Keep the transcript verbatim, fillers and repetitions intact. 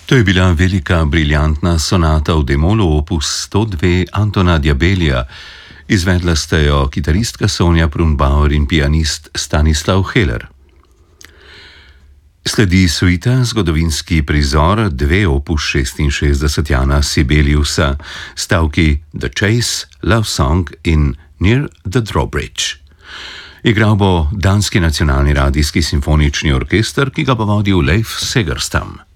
To je bila velika, briljantna sonata v D-molu opus sto dva Antona Diabellija. Izvedla sta jo kitaristka Sonja Prunbauer in pianist Stanislav Heller. Sledi suita Zgodovinski prizor dve opus šestinšestdeset Jana Sibeliusa, stavki The Chase, Love Song in Near the Drawbridge. Igral bo Danski nacionalni radijski simfonični orkester, ki ga bo vodil Leif Segerstam.